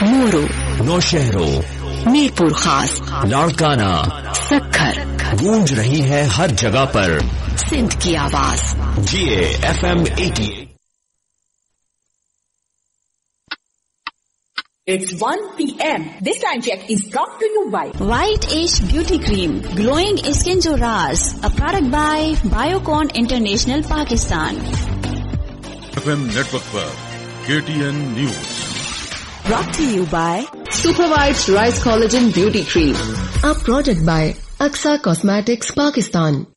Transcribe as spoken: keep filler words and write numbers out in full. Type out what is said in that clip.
मोरो, नौशहरों, मीरपुर खास, लाड़काना, सक्खर, गूंज रही है हर जगह पर सिंध की आवाज। जिए F M eighty eight. It's one p m This time check is brought to you by White Ash Beauty Cream, Glowing Skin to Ras, a product by Biocon International, Pakistan. F M network पर के T N news Brought to you by Supervibes Rice Collagen Beauty Cream, a product by Aksa Cosmetics, Pakistan.